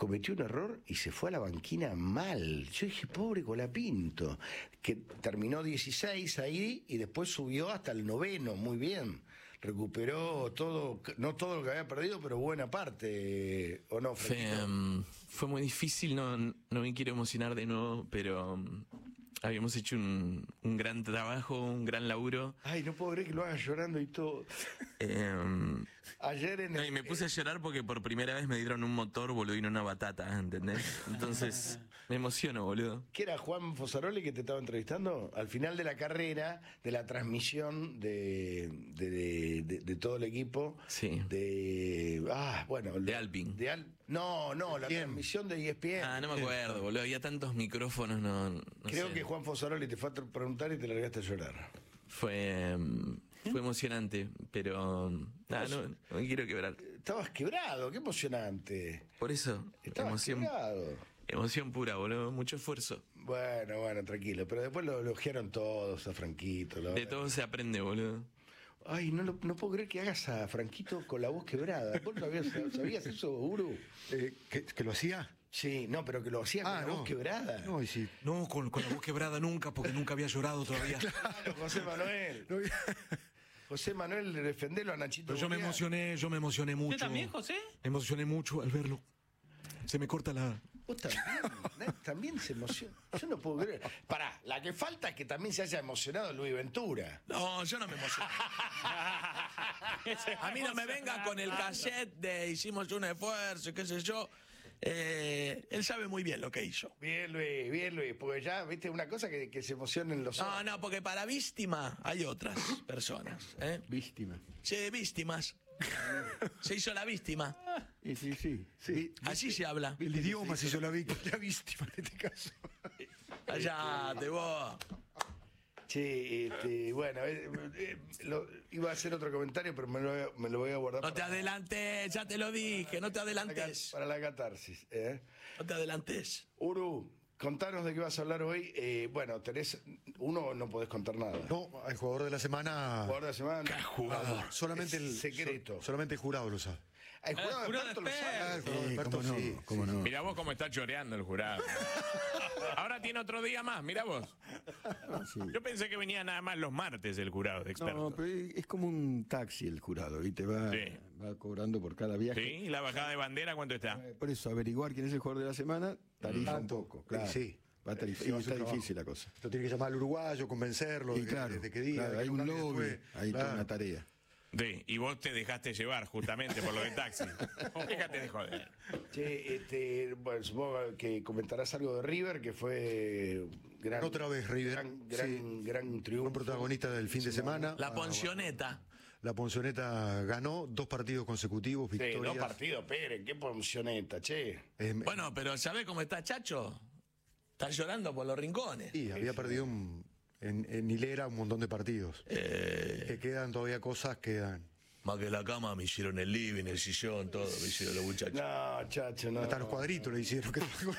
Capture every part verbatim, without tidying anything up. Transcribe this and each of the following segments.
cometió un error y se fue a la banquina mal. Yo dije, pobre Colapinto, que terminó dieciséis ahí y después subió hasta el noveno, muy bien. Recuperó todo, no todo lo que había perdido, pero buena parte, ¿o no, Fue, um, fue muy difícil, no, no me quiero emocionar de nuevo, pero um, habíamos hecho un, un gran trabajo, un gran laburo. Ay, no puedo creer que lo hagas llorando y todo. Eh, um, Ayer en el... no, y me puse a llorar porque por primera vez me dieron un motor, boludo, y no una batata, ¿entendés? Entonces, me emociono, boludo. ¿Qué era Juan Fosaroli que te estaba entrevistando? Al final de la carrera, de la transmisión de, de, de, de, de todo el equipo. Sí. De... Ah, bueno. De Alpine. De Al... No, no, la Bien. transmisión de E S P N. Ah, no me acuerdo, boludo. Había tantos micrófonos, no, no Creo sé. que Juan Fosaroli te fue a preguntar y te largaste a llorar. Fue, fue emocionante, pero nah, no, no me quiero quebrar. Estabas quebrado, qué emocionante. Por eso, Estabas emoción, quebrado. Emoción pura, boludo, mucho esfuerzo. Bueno, bueno, tranquilo, pero después lo elogiaron todos a Franquito. De todo se aprende, boludo. Ay, no, no puedo creer que hagas a Franquito con la voz quebrada. ¿Vos sabías, sabías eso, Uru? Eh, ¿que, ¿Que lo hacía? Sí, no, pero que lo hacía con ah, la no. voz quebrada. No, y sí. No, con, con la voz quebrada nunca, porque nunca había llorado todavía. Claro, José Manuel. José Manuel, defendelo a Nachito. Pero yo me emocioné, yo me emocioné mucho. ¿Usted también, José? Me emocioné mucho al verlo. Se me corta la... Vos también, también se emociona. Yo no puedo creer. Pará, la que falta es que también se haya emocionado Luis Ventura. No, yo no me emociono. A mí no me venga con el cassette de hicimos un esfuerzo, qué sé yo. Eh, él sabe muy bien lo que hizo. Bien, Luis, bien, Luis. Porque ya, viste, una cosa que, que se emocionen los ojos. No, no, porque para víctima hay otras personas. ¿eh? Víctima. Sí, víctimas. Se hizo la víctima. Sí, sí, sí. sí. Así se habla. El idioma se hizo la víctima, la víctima en este caso. Cállate vos. Sí, este, bueno, eh, eh, lo, iba a hacer otro comentario, pero me lo, me lo voy a guardar. No para, te adelantes, ya te lo dije, no te adelantes. Para la catarsis. ¿eh? No te adelantes. Uru, contanos de qué vas a hablar hoy. Eh, bueno, tenés. Uno no podés contar nada. No, el jugador de la semana. Jugador de la semana. ¿Qué jugador? Ah, solamente el secreto. So, solamente el jurado lo sabe. El jurado, el jurado experto lo sabe. Ah, el jurado Sí, experto, cómo no, sí, cómo sí. no. Mirá vos cómo está choreando el jurado. Ahora tiene otro día más, mirá vos. Sí. Yo pensé que venía nada más los martes el jurado de expertos. No, pero es como un taxi el jurado, y te va, Sí. va cobrando por cada viaje. ¿Sí? ¿Y la bajada de bandera cuánto está? Por eso, averiguar quién es el jugador de la semana, tarifa un poco. Claro. Sí. Va a tarif- Sí, y va a está ser trabajo. difícil la cosa. Lo tiene que llamar al uruguayo, convencerlo Y de, claro, de, de que diga. claro, de hay que un una vez lobby, después- hay claro. toda una tarea. Sí, y vos te dejaste llevar justamente por lo de taxi. Déjate de joder. Che, este, bueno, supongo que comentarás algo de River, que fue gran, Otra vez River. gran, gran, Sí. gran triunfo. Un protagonista del fin de semana. La poncioneta. La Poncioneta ganó dos partidos consecutivos, Sí, victorias. dos partidos, Pérez, qué poncioneta, che. Eh, Bueno, pero ¿sabés cómo está Chacho? Está llorando por los rincones. Sí, había perdido un- en, en hilera un montón de partidos. Eh, Que quedan todavía cosas, quedan. más que la cama me hicieron el living, el sillón, todo me hicieron los muchachos. No, chacho, no. Hasta los cuadritos le hicieron.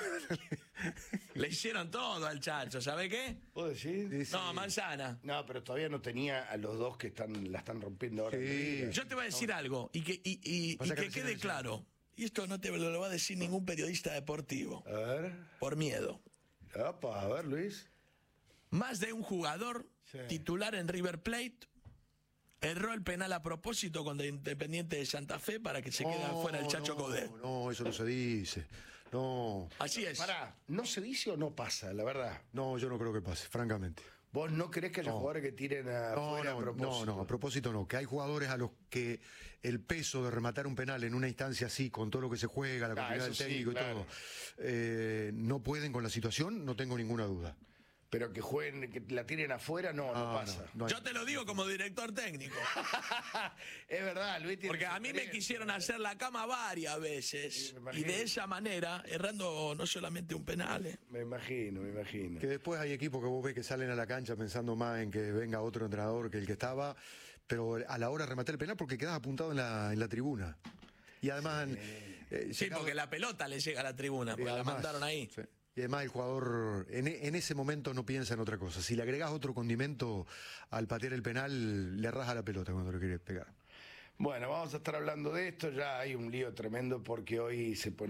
Le hicieron todo al Chacho, ¿sabe qué? ¿Puedo decir? Sí, sí. No, manzana. No, pero todavía no tenía a los dos que están la están rompiendo ahora. en Sí. River. Yo te voy a decir algo y que, y, y- Pasa y que que no quede se claro. Y esto no te lo va a decir ningún periodista deportivo. A ver. Por miedo. Opa, a ver, Luis. Más de un jugador Sí. titular en River Plate erró el penal a propósito contra Independiente de Santa Fe para que se quede No, afuera el Chacho no, Codé. No, eso no se dice. No, Así es. Pará, ¿no se dice o no pasa, la verdad? no, yo no creo que pase, francamente. ¿Vos no creés que haya No. jugadores que tiren No, afuera no, a propósito? no, no, a propósito no. Que hay jugadores a los que el peso de rematar un penal en una instancia así, con todo lo que se juega, la Ah, continuidad del eso sí, técnico claro. y todo, eh, no pueden con la situación, no tengo ninguna duda. Pero que jueguen, que la tiren afuera, no, no, No, pasa. no, no hay- Yo te lo digo como director técnico. Es verdad, Luis tiene Porque a mí me experiencia. quisieron hacer la cama varias veces. Sí, me Y imagino. de esa manera, errando no solamente un penal. ¿eh? Me imagino, me imagino. Que después hay equipos que vos ves que salen a la cancha pensando más en que venga otro entrenador que el que estaba, pero a la hora de rematar el penal porque quedas apuntado en la, en la tribuna. Y además... eh, Sí, llegado- porque la pelota le llega a la tribuna, y porque la además- mandaron ahí. sí. Y además el jugador en, e- en ese momento no piensa en otra cosa. Si le agregás otro condimento al patear el penal, le raja la pelota cuando lo quiere pegar. Bueno, vamos a estar hablando de esto. Ya hay un lío tremendo porque hoy se ponía